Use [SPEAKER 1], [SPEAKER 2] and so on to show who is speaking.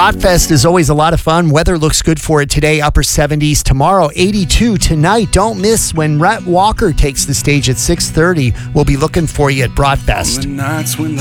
[SPEAKER 1] Bratfest is always a lot of fun. Weather looks good for it today, upper 70s. Tomorrow, 82 tonight. Don't miss when Rhett Walker takes the stage at 6:30. We'll be looking for you at Bratfest.
[SPEAKER 2] The nights when the